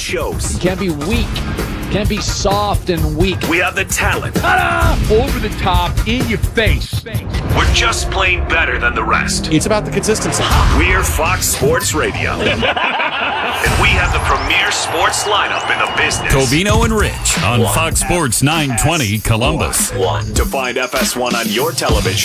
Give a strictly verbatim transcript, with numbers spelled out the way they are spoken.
shows. Can't be weak. Can't be soft and weak. We have the talent. Ta-da! Over the top, in your face. We're just plain better than the rest. It's about the consistency. We're Fox Sports Radio. And we have the premier sports lineup in the business. Covino and Rich on Fox Sports nine twenty Columbus. One. To find F S one on your television,